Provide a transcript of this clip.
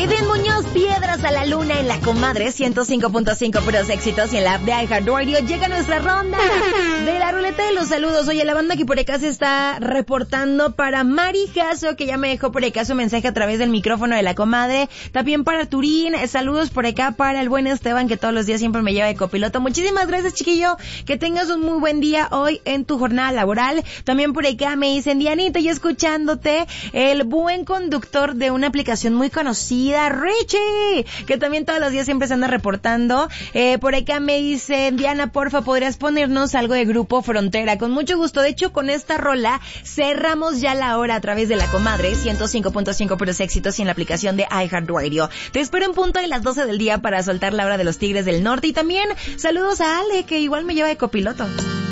Edwin Muñoz, Piedras a la Luna en La Comadre, 105.5 puros éxitos, y en la app de iHeartRadio llega nuestra ronda de la ruleta de los saludos. Oye, la banda que por acá se está reportando para Mari Jasso, que ya me dejó por acá su mensaje a través del micrófono de La Comadre. También para Turín, saludos por acá para el buen Esteban, que todos los días siempre me lleva de copiloto. Muchísimas gracias, chiquillo, que tengas un muy buen día hoy en tu jornada laboral. También por acá me dicen, Dianita, y escuchándote, el buen conductor de una aplicación muy conocida, Richie, que también todos los días siempre se anda reportando. Por acá me dicen, Diana, porfa, ¿podrías ponernos algo de Grupo Frontera? Con mucho gusto. De hecho, con esta rola cerramos ya la hora a través de La Comadre, 105.5 puros éxitos, y en la aplicación de iHeartRadio. Te espero en punto de las 12 del día para soltar la hora de los Tigres del Norte. Y también saludos a Ale, que igual me lleva de copiloto.